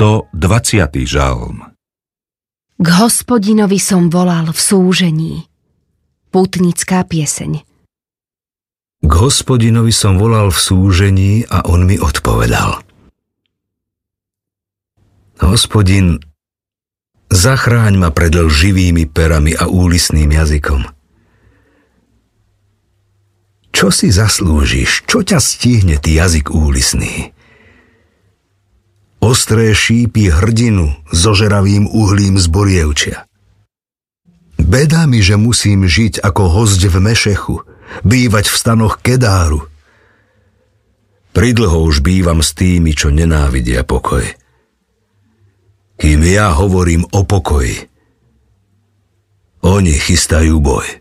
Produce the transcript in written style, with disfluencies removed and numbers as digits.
120. žalm. K Hospodinovi som volal v súžení. Pútnická pieseň. K Hospodinovi som volal v súžení a on mi odpovedal. Hospodin, zachráň ma pred lživými perami a úlisným jazykom. Čo si zaslúžiš? Čo ťa stihne ty jazyk úlisný? Ostré šípy hrdinu so žeravým uhlím z borievčia. Beda mi, že musím žiť ako hosť v Mešechu, bývať v stanoch Kedáru. Pridlho už bývam s tými, čo nenávidia pokoj. Kým ja hovorím o pokoji, oni chystajú boj.